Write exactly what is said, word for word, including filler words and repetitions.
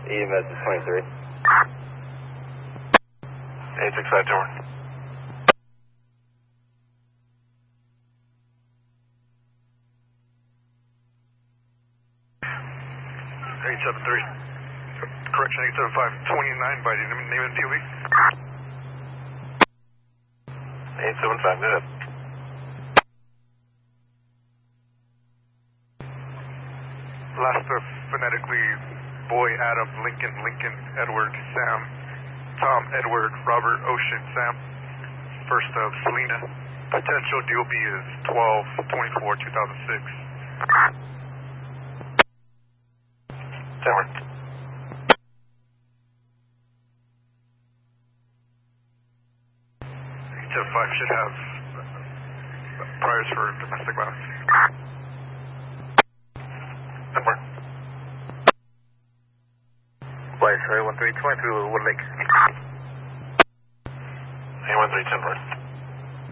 E M S is twenty-three. eight six five, Tower. eight seven three. Correction, eight seven five, twenty-nine by the name and P O V. eight seven five, go ahead. Last uh, phonetically, boy, Adam, Lincoln, Lincoln, Edward, Sam, Tom, Edward, Robert, Ocean, Sam. First of Selena. Potential D O B is twelve twenty-four two thousand six. Tower. eight seven five should have priors for domestic violence. Number. Flight three one three twenty-three Wood Lake. A one three ten,